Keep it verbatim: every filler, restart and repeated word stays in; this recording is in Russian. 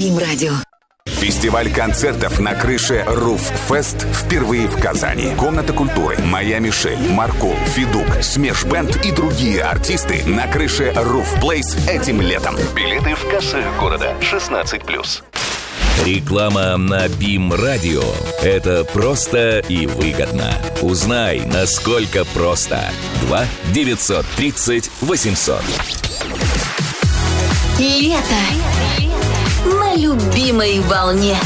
Бим-радио. Фестиваль концертов на крыше Roof Fest впервые в Казани. Комната культуры, Моя Мишель, Маркул, Федук, Смеш Бэнд и другие артисты на крыше Roof Place этим летом. Билеты в кассах города. шестнадцать плюс. Реклама на Бим-радио. Это просто и выгодно. Узнай, насколько просто. два девятьсот тридцать восемьсот. Лето на любимой волне.